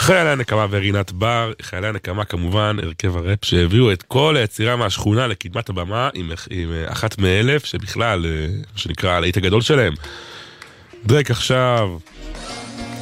חיילי הנקמה ורינת בר, חיילי הנקמה כמובן, הרכב הראפ שהביאו את כל היצירה מהשכונה לקדמת הבמה עם אחת מאלף, שבכלל, שנקרא הלהיט הגדול שלהם. דרייק עכשיו